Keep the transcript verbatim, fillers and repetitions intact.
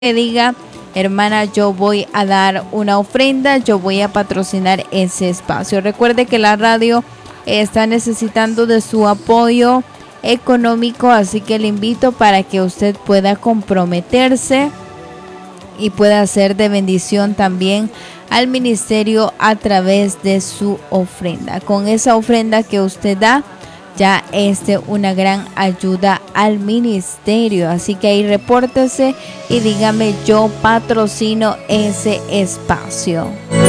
que diga, hermana, yo voy a dar una ofrenda, yo voy a patrocinar ese espacio. Recuerde que la radio está necesitando de su apoyo económico, así que le invito para que usted pueda comprometerse y pueda ser de bendición también al ministerio a través de su ofrenda. Con esa ofrenda que usted da, ya es de una gran ayuda al ministerio. Así que ahí repórtese y dígame, yo patrocino ese espacio.